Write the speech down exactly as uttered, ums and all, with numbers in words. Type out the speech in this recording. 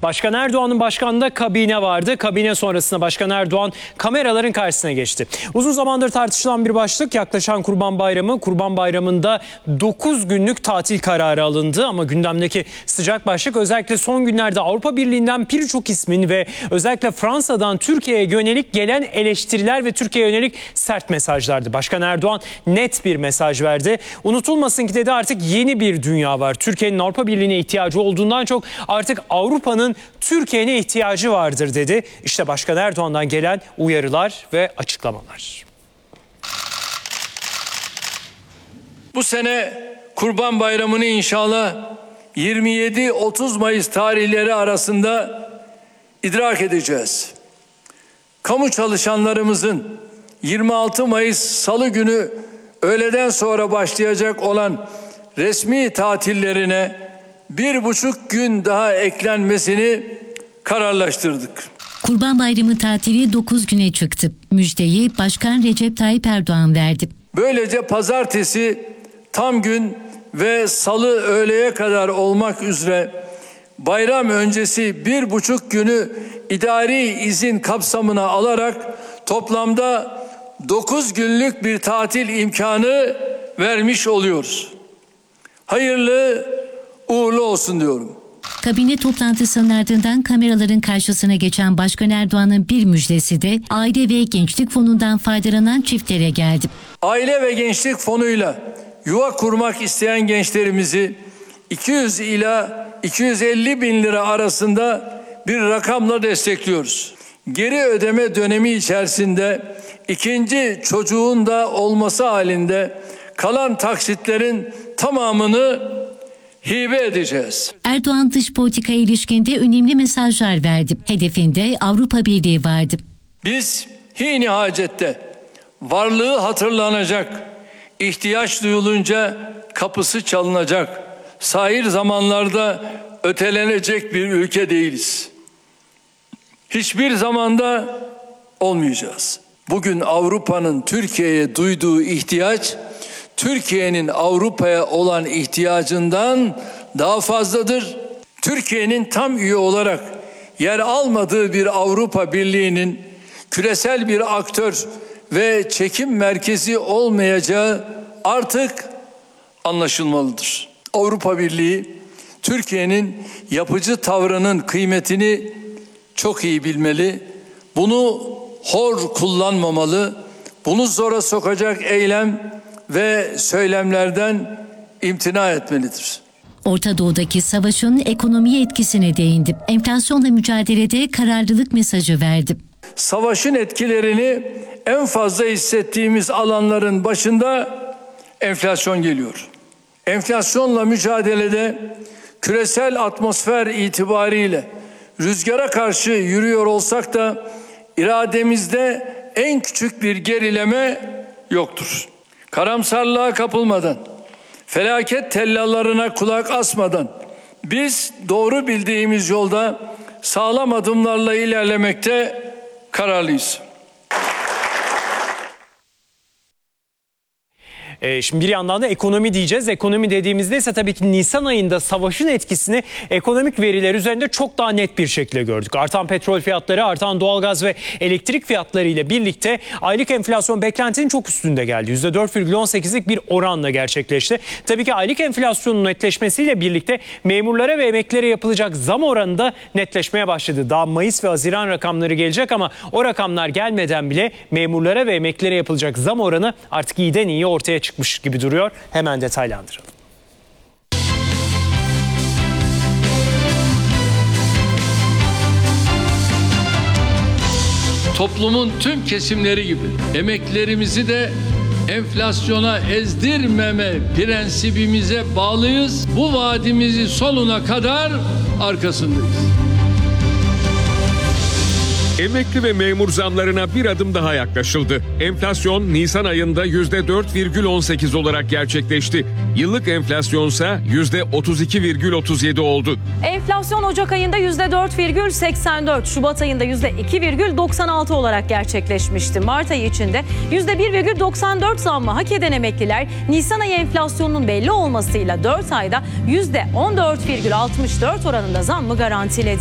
Başkan Erdoğan'ın başkanlığında kabine vardı. Kabine sonrasında Başkan Erdoğan kameraların karşısına geçti. Uzun zamandır tartışılan bir başlık yaklaşan Kurban Bayramı. Kurban Bayramı'nda dokuz günlük tatil kararı alındı ama gündemdeki sıcak başlık özellikle son günlerde Avrupa Birliği'nden birçok ismin ve özellikle Fransa'dan Türkiye'ye yönelik gelen eleştiriler ve Türkiye'ye yönelik sert mesajlardı. Başkan Erdoğan net bir mesaj verdi. Unutulmasın ki dedi, artık yeni bir dünya var. Türkiye'nin Avrupa Birliği'ne ihtiyacı olduğundan çok artık Avrupa'nın Türkiye'ne ihtiyacı vardır dedi. İşte Başkan Erdoğan'dan gelen uyarılar ve açıklamalar. Bu sene Kurban Bayramı'nı inşallah yirmi yedi otuz Mayıs tarihleri arasında idrak edeceğiz. Kamu çalışanlarımızın yirmi altı Mayıs Salı günü öğleden sonra başlayacak olan resmi tatillerine bir buçuk gün daha eklenmesini kararlaştırdık. Kurban Bayramı tatili dokuz güne çıktı. Müjdeyi Başkan Recep Tayyip Erdoğan verdi. Böylece pazartesi tam gün ve salı öğleye kadar olmak üzere bayram öncesi bir buçuk günü idari izin kapsamına alarak toplamda dokuz günlük bir tatil imkanı vermiş oluyoruz. Hayırlı uğurlu olsun diyorum. Kabine toplantısının ardından kameraların karşısına geçen Başkan Erdoğan'ın bir müjdesi de Aile ve Gençlik Fonu'ndan faydalanan çiftlere geldi. Aile ve Gençlik Fonu'yla yuva kurmak isteyen gençlerimizi iki yüz ila iki yüz elli bin lira arasında bir rakamla destekliyoruz. Geri ödeme dönemi içerisinde ikinci çocuğun da olması halinde kalan taksitlerin tamamını hibe edeceğiz. Erdoğan dış politikaya ilişkinde önemli mesajlar verdi. Hedefinde Avrupa Birliği vardı. Biz hini hacette varlığı hatırlanacak, ihtiyaç duyulunca kapısı çalınacak, sahil zamanlarda ötelenecek bir ülke değiliz. Hiçbir zamanda olmayacağız. Bugün Avrupa'nın Türkiye'ye duyduğu ihtiyaç, Türkiye'nin Avrupa'ya olan ihtiyacından daha fazladır. Türkiye'nin tam üye olarak yer almadığı bir Avrupa Birliği'nin küresel bir aktör ve çekim merkezi olmayacağı artık anlaşılmalıdır. Avrupa Birliği, Türkiye'nin yapıcı tavrının kıymetini çok iyi bilmeli. Bunu hor kullanmamalı. Bunu zora sokacak eylem ve söylemlerden imtina etmelidir. Orta Doğu'daki savaşın ekonomiye etkisine değindi. Enflasyonla mücadelede kararlılık mesajı verdi. Savaşın etkilerini en fazla hissettiğimiz alanların başında enflasyon geliyor. Enflasyonla mücadelede küresel atmosfer itibariyle rüzgara karşı yürüyor olsak da irademizde en küçük bir gerileme yoktur. Karamsarlığa kapılmadan, felaket tellallarına kulak asmadan biz doğru bildiğimiz yolda sağlam adımlarla ilerlemekte kararlıyız. Ee, şimdi bir yandan da ekonomi diyeceğiz. Ekonomi dediğimizde ise tabii ki Nisan ayında savaşın etkisini ekonomik veriler üzerinde çok daha net bir şekilde gördük. Artan petrol fiyatları, artan doğalgaz ve elektrik fiyatları ile birlikte aylık enflasyon beklentinin çok üstünde geldi. yüzde dört virgül on sekizlik bir oranla gerçekleşti. Tabii ki aylık enflasyonun netleşmesiyle birlikte memurlara ve emeklilere yapılacak zam oranı da netleşmeye başladı. Daha Mayıs ve Haziran rakamları gelecek ama o rakamlar gelmeden bile memurlara ve emeklilere yapılacak zam oranı artık iyiden iyiye ortaya çıktı gibi duruyor. Hemen detaylandıralım. Toplumun tüm kesimleri gibi emeklerimizi de enflasyona ezdirmeme prensibimize bağlıyız. Bu vaadimizi sonuna kadar arkasındayız. Emekli ve memur zamlarına bir adım daha yaklaşıldı. Enflasyon Nisan ayında yüzde dört virgül on sekiz olarak gerçekleşti. Yıllık enflasyonsa yüzde otuz iki virgül otuz yedi oldu. Enflasyon Ocak ayında yüzde dört virgül seksen dört, Şubat ayında yüzde iki virgül doksan altı olarak gerçekleşmişti. Mart ayı içinde yüzde bir virgül doksan dört zammı hak eden emekliler Nisan ayı enflasyonunun belli olmasıyla dört ayda yüzde on dört virgül altmış dört oranında zammı garantiledi.